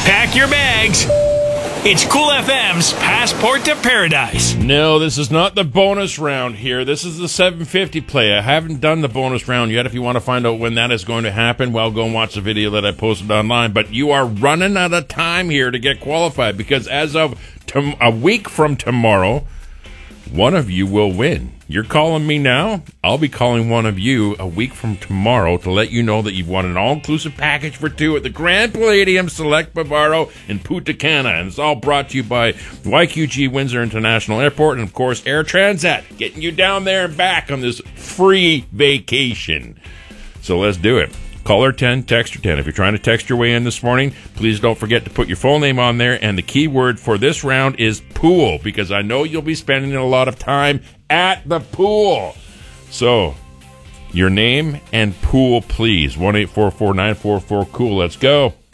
Pack your bags. It's Cool FM's Passport to Paradise. No, this is not the bonus round here. This is the 750 play. I haven't done the bonus round yet. If you want to find out when that is going to happen, well, go and watch the video that I posted online. But you are running out of time here to get qualified because as of a week from tomorrow, one of you will win. You're calling me now. I'll be calling one of you a week from tomorrow to let you know that you've won an all-inclusive package for two at the Grand Palladium Select Bavaro in Punta Cana. And it's all brought to you by YQG Windsor International Airport and, of course, Air Transat, getting you down there and back on this free vacation. So let's do it. Caller 10, texter 10. If you're trying to text your way in this morning, please don't forget to put your full name on there. And the key word for this round is pool, because I know you'll be spending a lot of time at the pool. So, your name and pool, please. 1-844-944-COOL. Let's go.